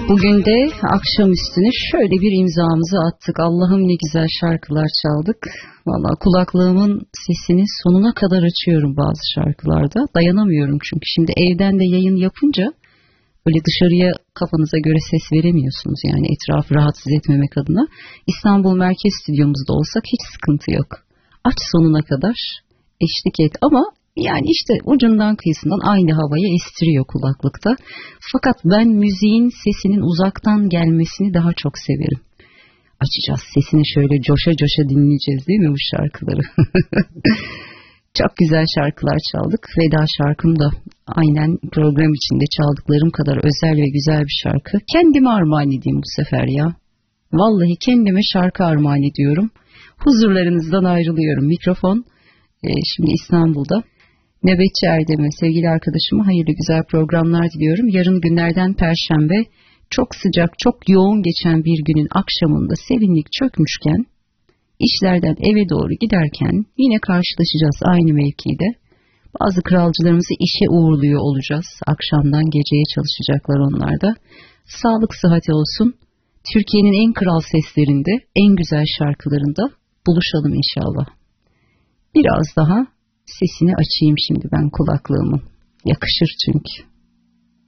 Bugün de akşam üstüne şöyle bir imzamızı attık. Allah'ım ne güzel şarkılar çaldık. Valla kulaklığımın sesini sonuna kadar açıyorum bazı şarkılarda. Dayanamıyorum çünkü şimdi evden de yayın yapınca böyle dışarıya kafanıza göre ses veremiyorsunuz. Yani etrafı rahatsız etmemek adına. İstanbul Merkez Stüdyomuzda olsak hiç sıkıntı yok. Aç sonuna kadar, eşlik et ama yani işte ucundan kıyısından aynı havayı estiriyor kulaklıkta. Fakat ben müziğin sesinin uzaktan gelmesini daha çok severim. Açacağız sesini, şöyle coşa coşa dinleyeceğiz değil mi bu şarkıları? Çok güzel şarkılar çaldık. Veda şarkım da aynen program içinde çaldıklarım kadar özel ve güzel bir şarkı. Kendime armağan edeyim bu sefer ya. Vallahi kendime şarkı armağan ediyorum. Huzurlarınızdan ayrılıyorum. Mikrofon şimdi İstanbul'da. Nöbetçi Erdem'e, sevgili arkadaşıma hayırlı güzel programlar diliyorum. Yarın günlerden Perşembe, çok sıcak, çok yoğun geçen bir günün akşamında serinlik çökmüşken, işlerden eve doğru giderken yine karşılaşacağız aynı mevkide. Bazı kralcılarımızı işe uğurluyor olacağız. Akşamdan geceye çalışacaklar onlar da. Sağlık sıhhati olsun. Türkiye'nin en kral seslerinde, en güzel şarkılarında buluşalım inşallah. Biraz daha sesini açayım şimdi ben kulaklığımın. Yakışır çünkü.